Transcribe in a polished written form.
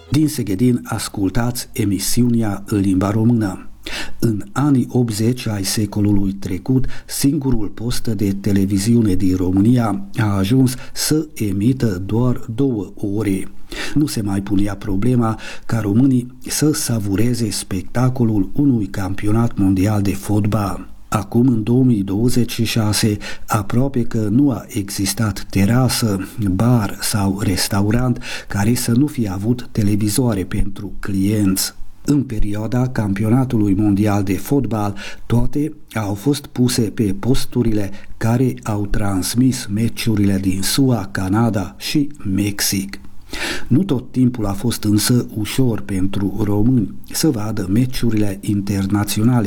Din Seghedin ascultați emisiunea în limba română. În anii 80 ai secolului trecut, singurul post de televiziune din România a ajuns să emită doar 2 ore. Nu se mai punea problema ca românii să savureze spectacolul unui campionat mondial de fotbal. Acum, în 2026, aproape că nu a existat terasă, bar sau restaurant care să nu fie avut televizoare pentru clienți. În perioada campionatului mondial de fotbal, toate au fost puse pe posturile care au transmis meciurile din SUA, Canada și Mexic. Nu tot timpul a fost însă ușor pentru români să vadă meciurile internaționale